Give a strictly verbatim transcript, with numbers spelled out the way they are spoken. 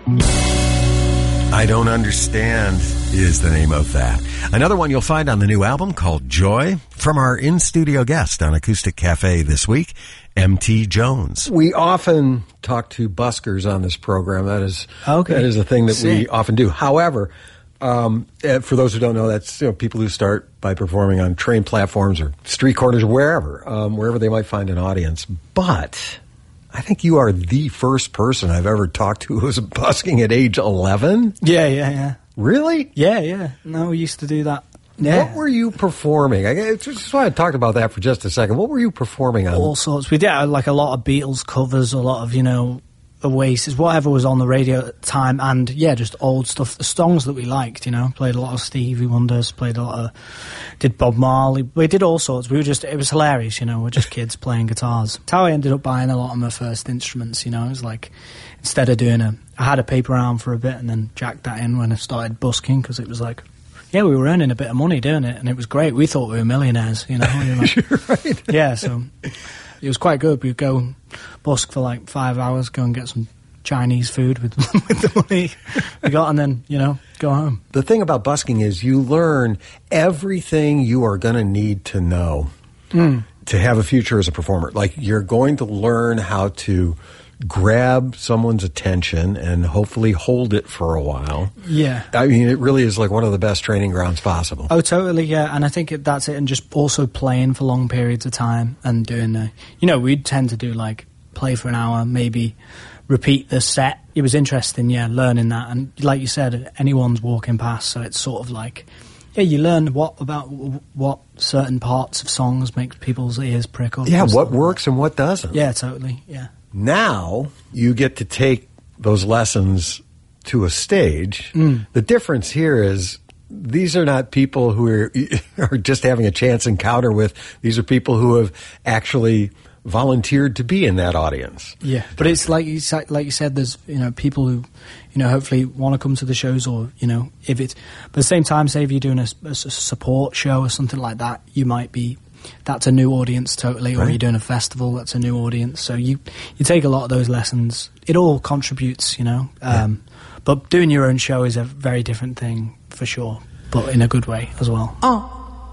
I Don't Understand is the name of that. Another one you'll find on the new album called Joy, from our in-studio guest on Acoustic Cafe this week, M T Jones. We often talk to buskers on this program. That is okay. That is a thing that See. we often do. However, um, for those who don't know, that's you know people who start by performing on train platforms or street corners or wherever, um, wherever they might find an audience. But I think you are the first person I've ever talked to who was busking at age eleven. Yeah, yeah, yeah. Really? Yeah, yeah. No, we used to do that. Yeah. What were you performing? I just want to talk about that for just a second. What were you performing on? All sorts. We did like a lot of Beatles covers, a lot of, you know, Oasis, whatever was on the radio at the time, and yeah, just old stuff, the songs that we liked, you know. Played a lot of Stevie Wonders, played a lot of, did Bob Marley. We did all sorts. We were just, it was hilarious, you know. We're just kids playing guitars. That's how I ended up buying a lot of my first instruments, you know. It was like, instead of doing a, I had a paper round for a bit and then jacked that in when I started busking, because it was like, yeah, we were earning a bit of money doing it, and it was great. We thought we were millionaires, you know. We were like, You're right. Yeah, so it was quite good. We'd go busk for like five hours, go and get some Chinese food with, with the money we got, and then, you know, go home. The thing about busking is you learn everything you are going to need to know mm. to have a future as a performer. Like, you're going to learn how to grab someone's attention and hopefully hold it for a while. Yeah. I mean, it really is like one of the best training grounds possible. Oh, totally, yeah. And I think it, that's it. And just also playing for long periods of time and doing the, you know, we'd tend to do like play for an hour, maybe repeat the set. It was interesting, yeah, learning that. And like you said, anyone's walking past, so it's sort of like, yeah, you learn what about what certain parts of songs make people's ears prick up. Yeah, what works and what doesn't. Yeah, totally, yeah. Now you get to take those lessons to a stage. Mm. The difference here is these are not people who are, are just having a chance encounter with. These are people who have actually volunteered to be in that audience. Yeah, but it's like you said, like you said, there's, you know, people who, you know, hopefully want to come to the shows, or, you know, if it's, but at the same time, say if you're doing a, a support show or something like that, you might be, that's a new audience totally, or right. You're doing a festival, that's a new audience. So you, you take a lot of those lessons. It all contributes, you know. Um, yeah. But doing your own show is a very different thing for sure, but in a good way as well. Oh.